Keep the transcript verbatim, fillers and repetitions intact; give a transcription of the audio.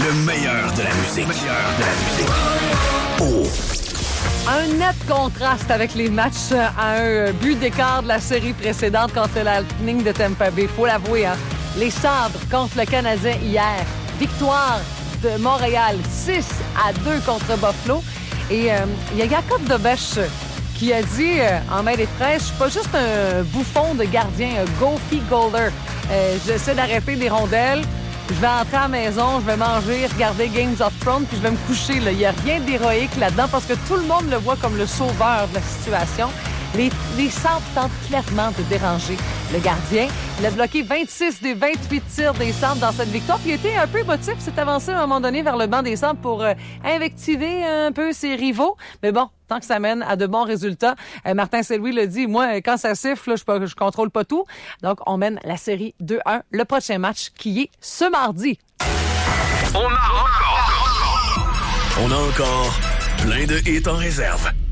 Le meilleur de la musique. Le meilleur de la musique. Oh. Un net contraste avec les matchs à un but d'écart de la série précédente contre la Lightning de Tampa Bay. Faut l'avouer, hein? Les Sabres contre le Canadien hier. Victoire de Montréal, six à deux contre Buffalo. Et il euh, y a Jacob Debesch qui a dit euh, en main des presse, je suis pas juste un bouffon de gardien, un goofy goaler. Euh, j'essaie d'arrêter des rondelles. Je vais entrer à la maison, je vais manger, regarder Games of Thrones, puis je vais me coucher. Il n'y a rien d'héroïque là-dedans parce que tout le monde le voit comme le sauveur de la situation. Les, les Sabres tentent clairement de déranger le gardien. Il a bloqué vingt-six des vingt-huit tirs des Sabres dans cette victoire. Puis il était un peu émotif, s'est avancé à un moment donné vers le banc des Sabres pour euh, invectiver un peu ses rivaux. Mais bon, tant que ça mène à de bons résultats. Euh, Martin Saint-Louis l'a dit, moi, quand ça siffle, là, je, je contrôle pas tout. Donc, on mène la série deux un. Le prochain match qui est ce mardi. On a encore, on a encore plein de hits en réserve.